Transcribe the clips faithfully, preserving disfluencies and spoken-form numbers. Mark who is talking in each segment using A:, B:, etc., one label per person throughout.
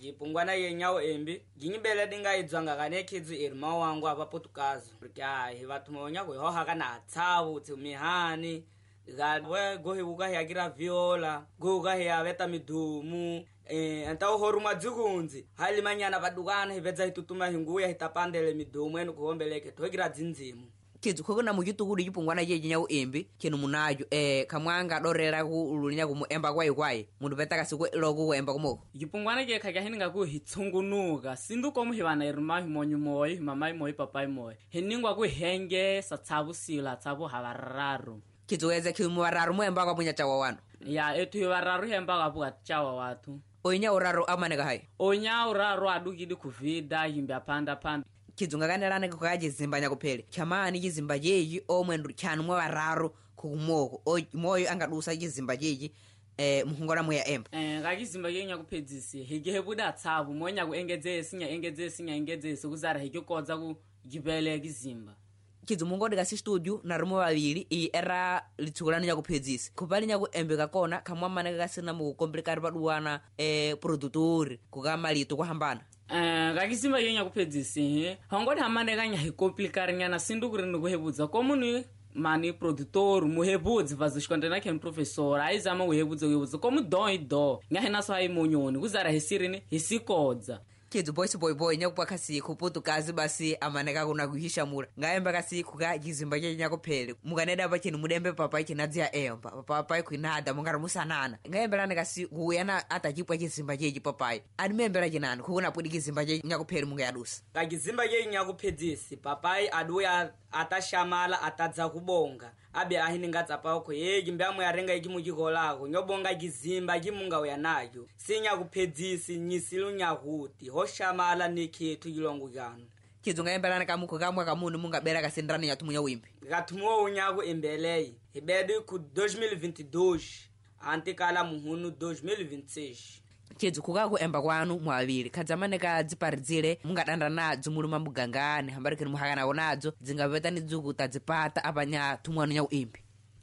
A: jipungwana yenyao embi ginyibele dinga idzwanga kane kidzi irma wangu aba Portugazo kya hi bathu monya go ho haka na tsavu tsumihani galwe go hibuka ya kira viola go ga ya beta midumu eh anta horu madzikunzi hali manyana badukana hibedza hitutuma hinguya hitapandele midumu eno kuombeleke togira dzinzimu
B: kizu khona mujituku dijipungwana yeje nyau embi kinu munajo eh kamwanga dorera ku ulunya ku emba kwai kwai mundu betaka siku logo emba kumoko
C: jipungwana ke khaka hininga ku hitsungunuka sindu komu hibana irma himonyu moyi mama moyi papa moyi hiningwa ku henge satsabu sila tsabu habararo
B: kizu eze kimu wararo mu emba kwa munya chawa wano
C: ya etu hibararo hemba kwa buka chawa watu
B: onya uraro amaneka hai
C: onya uraro adugidi kuvida yimbya panda panda
B: kizunga kanelane kukaje zimbanya kupele chamani kizimba jeji omwendu cyane mwe bararo kumoko moyo angadusa kizimba jeji eh muhungora mwe ya emba
C: eh ngakizimba yenya kupedzisi higehe buda tsabu monya ku engeze sinya engeze sinya engeze sokuzara higyokodza ku gibele kizimba
B: kizumungo de gasi studio na rumo babiri i era litsukulana nya kupedzisi kupali nya ku embe kakona kamwa maneka gasina mu complicar baduwana eh producer kukamalito kuhambana
C: eh ngakizimba yenya kupedzisi hongodi hamane kanya hi complicar nyana sindu kuri ni kuhebudza komuni mani produtor muhebudzi vazoshikondana ken professor aizama kuhebudza kuhebudza komu do do ngahena so ai munyoni kuzara hisirini hisikodza
B: kids boys boy boy nyakupwa kasi kuputu kazi basi amaneka kuna kuhisha mura ngaemba kasi kuka gizimba nyanya kupele mukaneda bachini mudembe papa ikinadzia emba papa ikwinada mungara musanana ngaemba lane kasi kuyana atajipwa gizimba jeji papa adimembera jinani kuna pudi gizimba jeji nyakupele munga yadusa
A: ka gizimba jeji nyakupedzisi papa aduya atashamala atadza kubonga abe ahininga tsapa ko yeji mbamwe yarenga ikimujigolako nyobonga gizimba kimunga uyanayo sinya kupedzisi nyisilu nyahuti hoshamala nikhethu kilongo kyano
B: kizunga emberana kamuko kamwa kamunu munga bera kasendrani yatumunya wimbi
A: gatumuwa unyako embelei hibedi ku dois mil e vinte e dois antikala muhunu dois mil e vinte e seis
B: kizu kukako emba kwanu mwabili kadzamane ka dziparidzire mungadanda nadzo muluma mugangane hambarikeni muhakana nadzo dzingapeta nidzuku tadzipata abanya tumwanu nya uimbi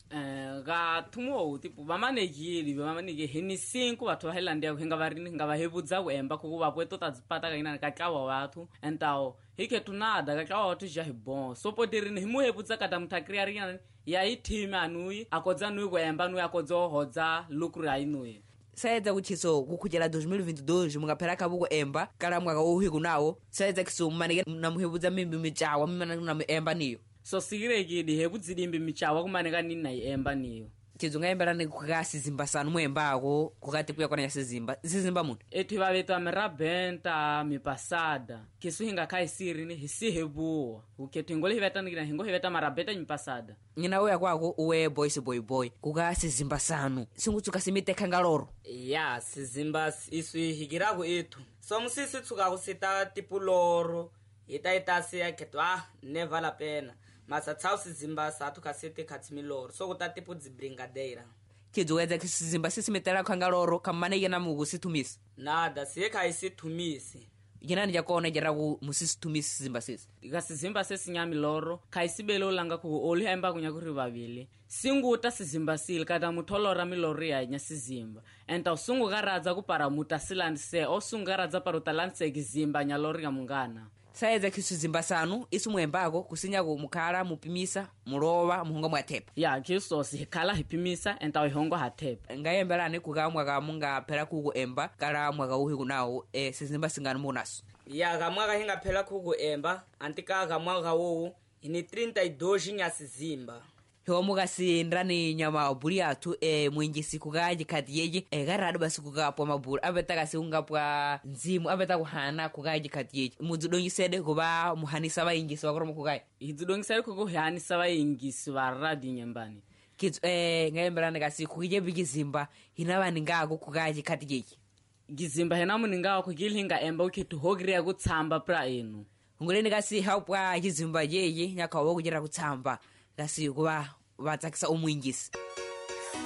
C: eh ga tumo tipo bamanegili bamanege heni cinco batho ba Highlandia kuhenga barini ngaba hebudza ku emba kuba pweto tadzipata kaina ka kawa wathu entao hike tunada ka kawa wathu ja hibon sopo dirini himu hebudza kata mtakriari ya ithime anui akodza nui ku emba nui akodzo hodza lukuri ainui
B: saedza kuchiso kukhujela dois mil e vinte e dois mungaphera kabuko emba kala mwaka uhiku nawo saedza kisumanike namuhebudza mimbi michawa mimana na emba niyo
C: so sigireki di hebudzilimbi michawa kumaneka nina emba niyo
B: kizunga embera ne kukasi zimba sanu mwembako kukati kuya kona yasizimba zizimba muno
C: ethi babeta merabenta mipasada kisuhinga kai siri ni hisihebuwa uketi ngoli hebeta ngina hingo hebeta marabeta mipasada
B: nyina uya kwako uwe boys boy boy kukasi zimba sanu singutsuka simite kangaloro
A: ya sizimba isu higirako ethu so musisi tsuka kusita tipuloro ita itasi ya ketwa never la pena masa tsausi zimba sathu kasete khatsimiloro so kutati pudzi bringadeira
B: kidzo weza kisizimba sisimetera kangaloro kamane yena mugu situmisi
A: nada seka isitumisi
B: yena jakona jara ku musisitumisi zimba sisi
C: kasizimba sesinyami loro kaisibelo langa ku oli emba kunya kuri babili singuta sizimba sil kada mutolora milori ya nya sizimba enta usungu garadza kupara mutasilandse osungaradza parutalanse gizimba nya lori ya mungana
B: saedza kisizimba sanu isumwembako kusinya ku mukhala mupimisa mulowa muhongo mwathepa
C: ya kiso sikhala hipimisa enta ihongo hathepa
B: ngayembelane kukamwa kamunga phela kuku emba kala mwaka uhiku nawo eh sizimba singani munaso
A: ya kamwaka hinga phela kuku emba antika kamwaka wo ini trinta e dois nya sizimba
B: homuka sindrani nyama obuli atu e mwinjisi kukaji kati yeji e garadu basi kukapwa mabulu abetaka siungapwa nzimu abeta kuhana kukaji kati yeji muzudongisede kuba muhanisa bayingisi wakoromo kukai
C: izudongisede kukuhanisa bayingisi waradi nyambani
B: kids eh ngayemberane kasi kukije bigizimba hinabani ngako kukaji kati yeji
C: gizimba henamu ngako kugilhinga emba uketu hogriya kutsamba pra enu
B: nguleni kasi haupwa gizimba yeji nyakawo kujira kutsamba kasi kuba batakisa umwingisi